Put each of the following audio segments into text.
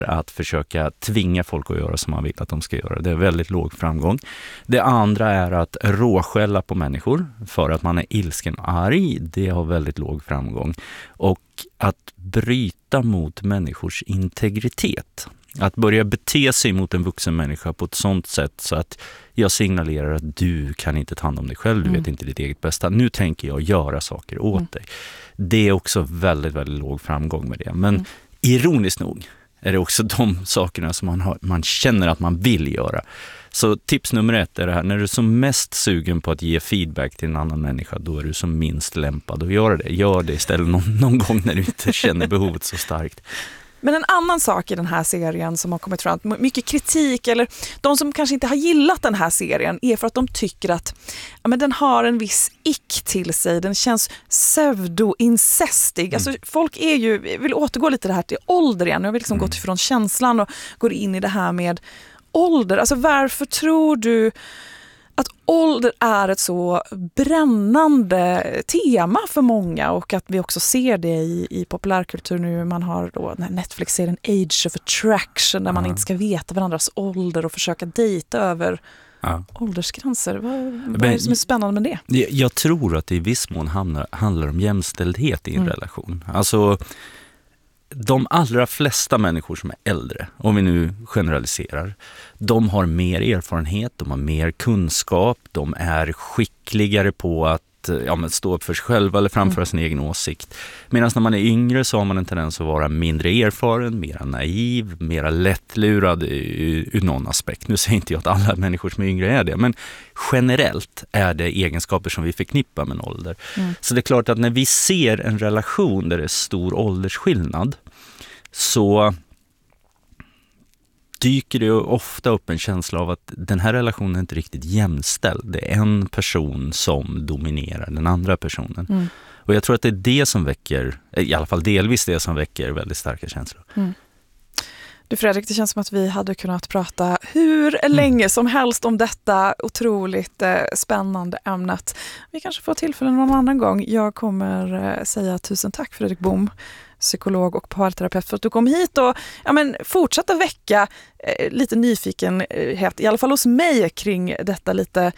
att försöka tvinga folk att göra som man vill att de ska göra. Det är väldigt låg framgång. Det andra är att råskälla på människor för att man är ilsken och arg. Det har väldigt låg framgång. Och att bryta mot människors integritet. Att börja bete sig mot en vuxen människa på ett sånt sätt så att jag signalerar att du kan inte ta hand om dig själv, du vet inte ditt eget bästa. Nu tänker jag göra saker åt dig. Det är också väldigt, väldigt låg framgång med det. Men ironiskt nog är det också de sakerna som man känner att man vill göra. Så tips nummer 1 är det här. När du är som mest sugen på att ge feedback till en annan människa, då är du som minst lämpad att göra det. Gör det istället någon gång när du inte känner behovet så starkt. Men en annan sak i den här serien som har kommit fram, mycket kritik, eller de som kanske inte har gillat den här serien, är för att de tycker att men den har en viss ick till sig. Den känns pseudo-incestig. Alltså folk vill återgå lite det här till ålder igen. Jag vill liksom gå ifrån känslan och går in i det här med ålder. Alltså varför tror du att ålder är ett så brännande tema för många, och att vi också ser det i populärkultur nu. Man har då Netflix-serien Age of Attraction där man inte ska veta varandras ålder och försöka dejta över åldersgränser. Vad är det som är spännande med det? Jag tror att det i viss mån handlar om jämställdhet i en relation. Alltså de allra flesta människor som är äldre, om vi nu generaliserar, de har mer erfarenhet, de har mer kunskap, de är skickligare på att stå upp för sig själva eller framföra sin egen åsikt. Medan när man är yngre så har man en tendens att vara mindre erfaren, mer naiv, mer lättlurad ur någon aspekt. Nu säger inte jag att alla människor som är yngre är det, men generellt är det egenskaper som vi förknippar med en ålder. Så det är klart att när vi ser en relation där det är stor åldersskillnad, så dyker det ofta upp en känsla av att den här relationen är inte riktigt jämställd. Det är en person som dominerar den andra personen. Och jag tror att det är det som väcker, i alla fall delvis det som väcker väldigt starka känslor. Du Fredrik, det känns som att vi hade kunnat prata hur länge som helst om detta otroligt spännande ämnet. Vi kanske får tillfälle någon annan gång. Jag kommer säga tusen tack Fredrik Bohm, psykolog och parterapeut, för att du kom hit och fortsätta väcka lite nyfikenhet, i alla fall hos mig, kring detta lite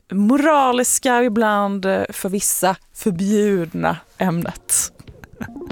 moraliska, ibland för vissa förbjudna ämnet.